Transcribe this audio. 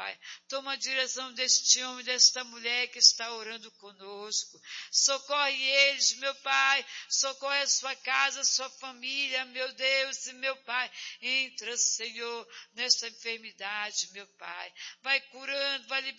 Pai. Toma a direção deste homem, desta mulher que está orando conosco. Socorre eles, meu Pai. Socorre a sua casa, a sua família, meu Deus e meu Pai. Entra, Senhor, nesta enfermidade, meu Pai. Vai curando, vai liberando